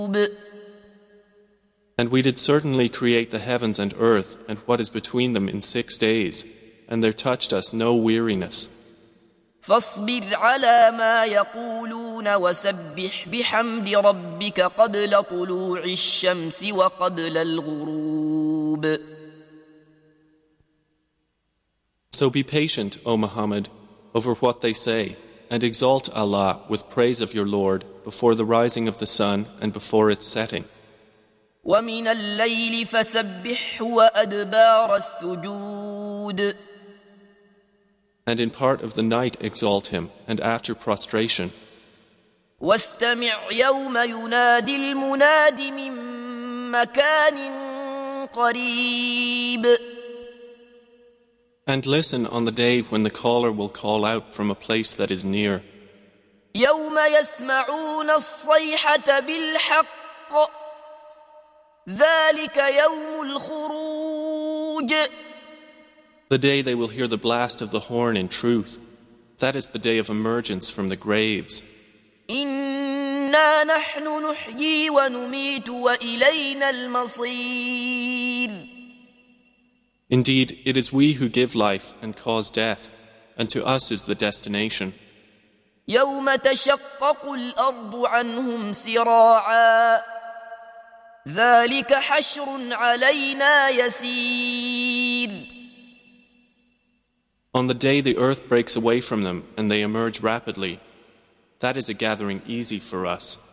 And we did certainly create the heavens and earth and what is between them in 6 days, and there touched us no weariness. فاصبر على ما يقولون وسبح بحمد ربك قبل طلوع الشمس وقبل الغروب. So be patient, O Muhammad, over what they say, and exalt Allah with praise of your Lord before the rising of the sun and before its setting. ومن الليل فسبحه وأدبار السجود. And in part of the night exalt him, and after prostration. واستمع يوم ينادي المناد من مكان قريب. And listen on the day when the caller will call out from a place that is near. يوم يسمعون الصيحة بالحق ذلك يوم الخروج. The day they will hear the blast of the horn in truth. That is the day of emergence from the graves. إنا نحن نحيي ونميت وإلينا المصير. Indeed, it is we who give life and cause death, and to us is the destination. يوم تشقق الأرض عنهم سراعا ذلك حشر علينا يسير. On the day the earth breaks away from them and they emerge rapidly, that is a gathering easy for us.